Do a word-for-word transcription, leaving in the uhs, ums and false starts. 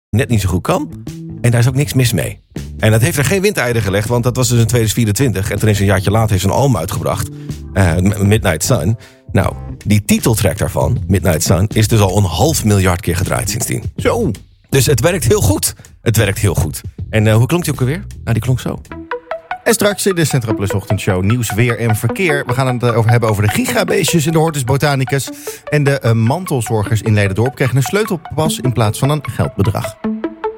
net niet zo goed kan. En daar is ook niks mis mee. En dat heeft er geen windeieren gelegd, want dat was dus in tweeduizend vierentwintig. En toen is een jaartje later heeft ze een album uitgebracht. Uh, Midnight Sun. Nou, die titeltrack daarvan, Midnight Sun, is dus al een half miljard keer gedraaid sindsdien. Zo. Dus het werkt heel goed. Het werkt heel goed. En uh, hoe klonk die ook alweer? Nou, die klonk zo. En straks in de Centra Plus Ochtendshow nieuws, weer en verkeer. We gaan het over hebben over de gigabeestjes in de Hortus Botanicus. En de uh, mantelzorgers in Leiderdorp krijgen een sleutelpas in plaats van een geldbedrag.